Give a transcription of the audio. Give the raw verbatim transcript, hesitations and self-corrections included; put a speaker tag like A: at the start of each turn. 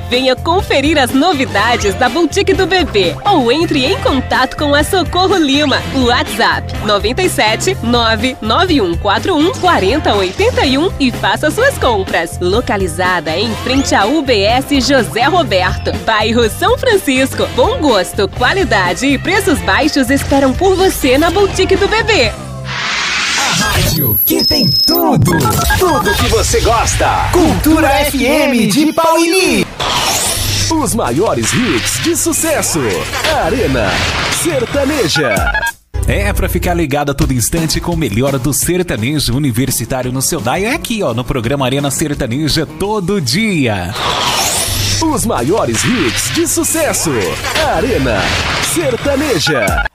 A: Venha conferir as novidades da Boutique do Bebê ou entre em contato com a Socorro Lima. WhatsApp nove sete nove nove um quatro um quatro zero oito um e faça suas compras. Localizada em frente à U B S José Roberto, bairro São Francisco. Bom gosto, qualidade e preços baixos esperam por você na Boutique do Bebê.
B: A rádio que tem tudo, tudo que você gosta. Cultura F M de Pauini. Os maiores hits de sucesso. Arena Sertaneja.
C: É, pra ficar ligado a todo instante com o melhor do sertanejo universitário no seu dial, é aqui, ó, no programa Arena Sertaneja todo dia.
B: Os maiores hits de sucesso. Arena Sertaneja.